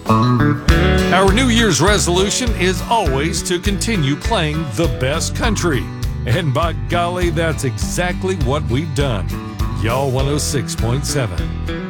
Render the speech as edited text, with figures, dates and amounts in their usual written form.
Our New Year's resolution is always to continue playing the best country. And by golly, that's exactly what we've done. Y'all 106.7.